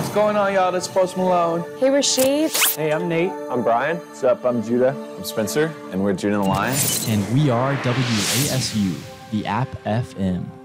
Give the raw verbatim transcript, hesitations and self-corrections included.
What's going on, y'all? This is Post Malone. Hey, Rashid. Hey, I'm Nate. I'm Brian. What's up? I'm Judah. I'm Spencer, and we're Judah and the Lion. And we are W A S U, the App F M.